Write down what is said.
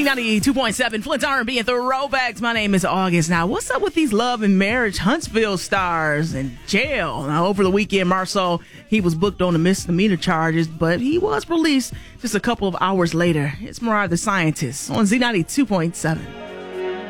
Z92.7, Flint's R&B and Throwbacks. My name is August. Now, what's up with these love and marriage Huntsville stars in jail? Now, over the weekend, Marceau, he was booked on the misdemeanor charges, but he was released just a couple of hours later. It's Mariah the Scientist on Z92.7.